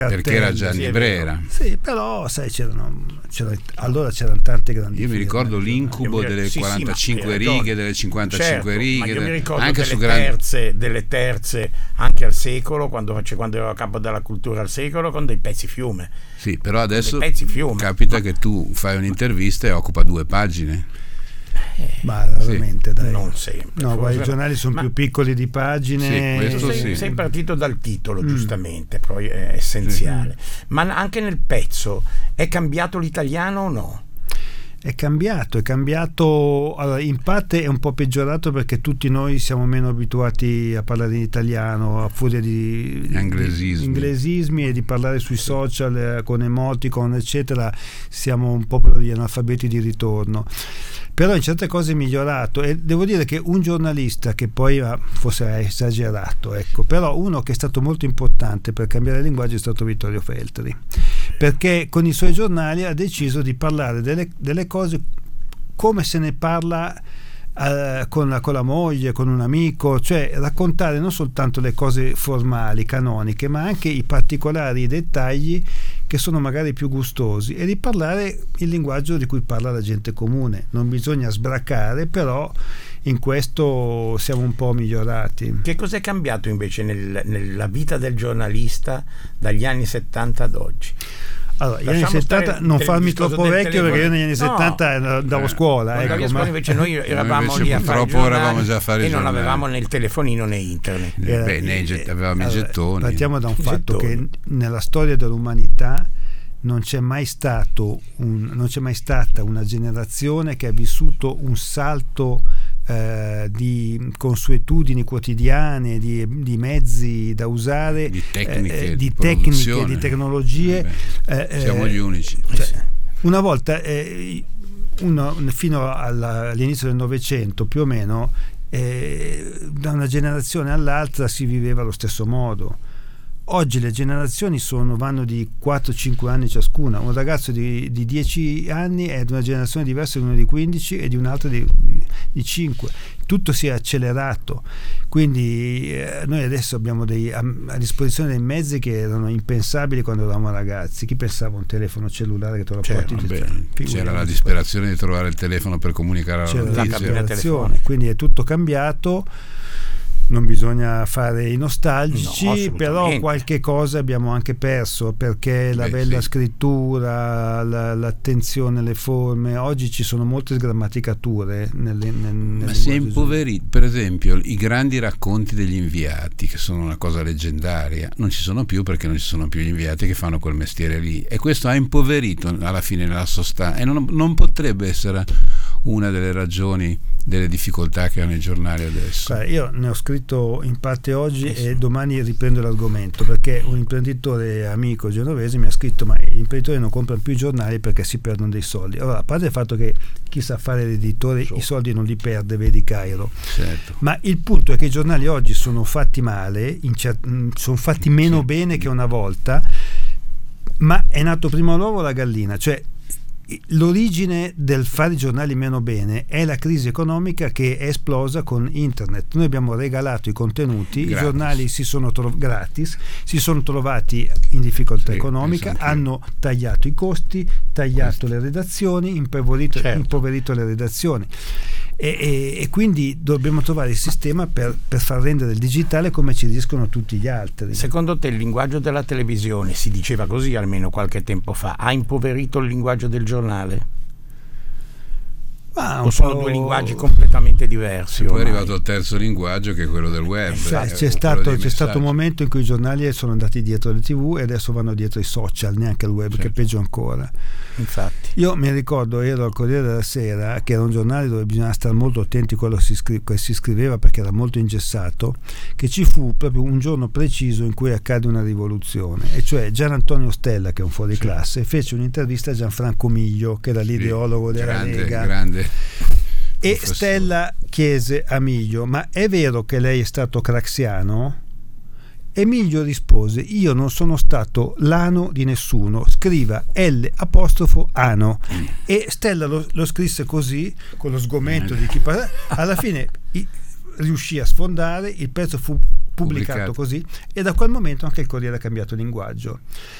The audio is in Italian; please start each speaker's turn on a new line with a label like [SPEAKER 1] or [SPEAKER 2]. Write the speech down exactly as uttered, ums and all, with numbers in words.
[SPEAKER 1] perché era Gianni Brera.
[SPEAKER 2] Sì, però sai, c'erano, c'era, allora c'erano tante grandi.
[SPEAKER 1] Io mi ricordo l'incubo delle sì, quarantacinque sì, righe, delle cinquantacinque
[SPEAKER 3] certo,
[SPEAKER 1] righe,
[SPEAKER 3] ma io mi ricordo
[SPEAKER 1] anche
[SPEAKER 3] delle
[SPEAKER 1] su
[SPEAKER 3] terze,
[SPEAKER 1] grandi...
[SPEAKER 3] delle terze anche al secolo, quando, quando ero a capo della cultura al secolo, con dei pezzi fiume.
[SPEAKER 1] Sì, però adesso
[SPEAKER 3] ma...
[SPEAKER 1] capita che tu fai un'intervista e occupa due pagine.
[SPEAKER 2] Ma veramente,
[SPEAKER 3] sì,
[SPEAKER 2] dai.
[SPEAKER 3] Non sempre.
[SPEAKER 2] No, guarda, i giornali sono
[SPEAKER 3] ma...
[SPEAKER 2] più piccoli di pagine.
[SPEAKER 1] Sì, questo
[SPEAKER 3] sei,
[SPEAKER 1] sì.
[SPEAKER 3] sei partito dal titolo, mm. giustamente, poi è essenziale. Sì. Ma anche nel pezzo è cambiato l'italiano o no?
[SPEAKER 2] È cambiato, è cambiato, allora, in parte è un po' peggiorato perché tutti noi siamo meno abituati a parlare in italiano a furia di
[SPEAKER 1] inglesismi,
[SPEAKER 2] di inglesismi e di parlare sui social eh, con emoticon eccetera, siamo un po' degli analfabeti di ritorno. Però in certe cose è migliorato e devo dire che un giornalista che poi forse è esagerato, ecco, però uno che è stato molto importante per cambiare linguaggio è stato Vittorio Feltri, perché con i suoi giornali ha deciso di parlare delle, delle cose come se ne parla eh, con, la, con la moglie, con un amico, cioè raccontare non soltanto le cose formali, canoniche, ma anche i particolari, i dettagli che sono magari più gustosi e di parlare il linguaggio di cui parla la gente comune. Non bisogna sbracare, però in questo siamo un po' migliorati.
[SPEAKER 3] Che cosa è cambiato invece nel, nella vita del giornalista dagli anni settanta ad oggi?
[SPEAKER 2] Allora, gli anni settanta, non farmi troppo vecchio perché io negli anni no, settanta andavo a scuola.
[SPEAKER 3] Ecco,
[SPEAKER 2] ma...
[SPEAKER 3] invece noi eravamo
[SPEAKER 1] noi
[SPEAKER 3] lì a fare
[SPEAKER 1] eravamo già a fare
[SPEAKER 3] e
[SPEAKER 1] non
[SPEAKER 3] giornali. Avevamo né il telefonino né internet.
[SPEAKER 1] Eh, Beh, né get- avevamo allora, i gettoni.
[SPEAKER 2] Partiamo da un
[SPEAKER 3] I
[SPEAKER 2] fatto
[SPEAKER 3] gettoni.
[SPEAKER 2] che nella storia dell'umanità non c'è mai stato un, non c'è mai stata una generazione che ha vissuto un salto eh, di consuetudini quotidiane, di, di mezzi da usare,
[SPEAKER 1] di tecniche,
[SPEAKER 2] eh, di,
[SPEAKER 1] di,
[SPEAKER 2] tecniche di tecnologie.
[SPEAKER 1] Eh beh, siamo gli unici.
[SPEAKER 2] Cioè, una volta, eh, uno, fino alla, all'inizio del Novecento più o meno, eh, da una generazione all'altra si viveva allo stesso modo. Oggi le generazioni sono, vanno di quattro cinque anni ciascuna. Un ragazzo di, di dieci anni è di una generazione diversa di uno di quindici e di un'altra di, di cinque. Tutto si è accelerato, quindi eh, noi adesso abbiamo dei, a, a disposizione dei mezzi che erano impensabili quando eravamo ragazzi. Chi pensava a un telefono cellulare che te lo porti?
[SPEAKER 1] Vabbè, c'era la disperazione di trovare il telefono per comunicare alla
[SPEAKER 2] notizia.
[SPEAKER 1] C'era
[SPEAKER 2] la disperazione, quindi è tutto cambiato. Non bisogna fare i nostalgici, no, però qualche cosa abbiamo anche perso, perché la Beh, bella sì. scrittura, la, l'attenzione alle forme, oggi ci sono molte sgrammaticature nelle, nel, nel
[SPEAKER 1] ma si è impoverito. Per esempio i grandi racconti degli inviati, che sono una cosa leggendaria, non ci sono più perché non ci sono più gli inviati che fanno quel mestiere lì, e questo ha impoverito alla fine la sostanza, e non, non potrebbe essere una delle ragioni delle difficoltà che hanno i giornali adesso.
[SPEAKER 2] Guarda, io ne ho scritto in parte oggi e domani riprendo l'argomento, perché un imprenditore amico genovese mi ha scritto: ma gli imprenditori non comprano più i giornali perché si perdono dei soldi. Allora, a parte il fatto che chi sa fare l'editore so. i soldi non li perde, vedi Cairo,
[SPEAKER 1] certo.
[SPEAKER 2] Ma il punto è che i giornali oggi sono fatti male, cer- sono fatti meno sì. bene che una volta, ma è nato prima l'uovo o la gallina? Cioè, l'origine del fare i giornali meno bene è la crisi economica che è esplosa con internet. Noi abbiamo regalato i contenuti, gratis. I giornali si sono tro- gratis, si sono trovati in difficoltà sì, economica, hanno tagliato i costi, tagliato Questo. le redazioni, impoverito, certo. impoverito le redazioni. E, e, e quindi dobbiamo trovare il sistema per, per far rendere il digitale come ci riescono tutti gli altri.
[SPEAKER 3] Secondo te il linguaggio della televisione, si diceva così almeno qualche tempo fa, ha impoverito il linguaggio del giornale?
[SPEAKER 2] Ah,
[SPEAKER 3] o sono due linguaggi completamente diversi?
[SPEAKER 1] Poi è arrivato il terzo linguaggio, che è quello del web.
[SPEAKER 2] Cioè, c'è stato, c'è stato un momento in cui i giornali sono andati dietro le tivù e adesso vanno dietro i social, neanche il web, certo. che è peggio ancora.
[SPEAKER 3] Infatti.
[SPEAKER 2] Io mi ricordo, ero al Corriere della Sera, che era un giornale dove bisognava stare molto attenti a quello che si, scri- che si scriveva perché era molto ingessato, che ci fu proprio un giorno preciso in cui accade una rivoluzione, e cioè Gian Antonio Stella, che è un fuori sì. classe, fece un'intervista a Gianfranco Miglio, che era l'ideologo sì, della
[SPEAKER 1] grande,
[SPEAKER 2] Lega.
[SPEAKER 1] Grande.
[SPEAKER 2] E Stella chiese a Miglio: ma è vero che lei è stato craxiano? E Miglio rispose: io non sono stato l'ano di nessuno, scriva L apostrofo ano. Mm. E Stella lo, lo scrisse così, con lo sgomento mm. di chi parla. Alla fine i, riuscì a sfondare, il pezzo fu pubblicato, pubblicato così, e da quel momento anche il Corriere ha cambiato linguaggio.